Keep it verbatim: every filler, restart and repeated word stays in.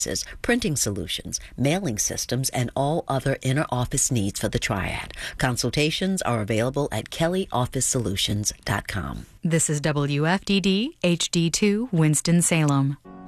printing solutions, mailing systems, and all other inner office needs for the Triad. Consultations are available at kelly office solutions dot com. This is W F D D H D two Winston-Salem.